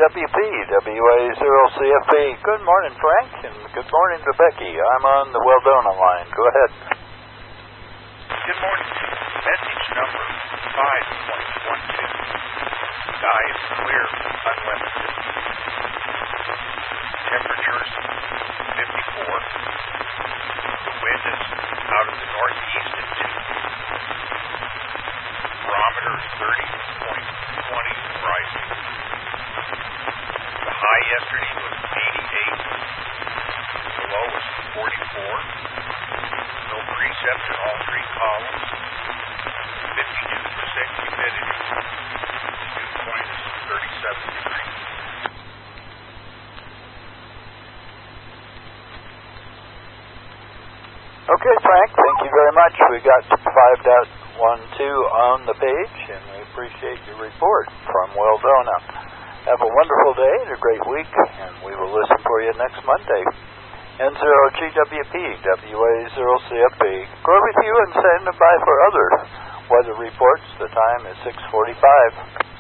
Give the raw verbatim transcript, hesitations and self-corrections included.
W P, W A zero C F B. Good morning, Frank, and good morning to Becky. I'm on the Weldona line. Go ahead. Good morning. Message number five point one two. Sky is clear, unlimited. Temperatures fifty-four. The wind is out of the northeast at two. Barometer is thirty point two zero rising. The high yesterday was eighty-eight. The low was forty-four. No precip in all three columns. fifty-two percent humidity. The dew point is thirty-seven degrees. Okay, Frank, thank you very much. We got five point one two on the page, and we appreciate your report from Weldona. Have a wonderful day and a great week, and we will listen for you next Monday. N zero G W P, W A zero C F B. Go with you and stand by for other weather reports. The time is six forty-five.